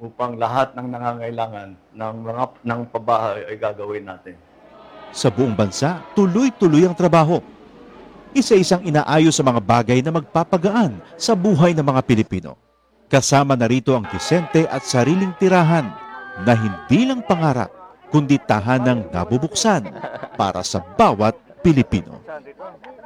upang lahat ng nangangailangan ng pabahay ay gagawin natin. Sa buong bansa, tuloy-tuloy ang trabaho. Isa-isang inaayos sa mga bagay na magpapagaan sa buhay ng mga Pilipino. Kasama na rito ang disente at sariling tirahan na hindi lang pangarap, kundi tahanang nabubuksan para sa bawat Pilipino.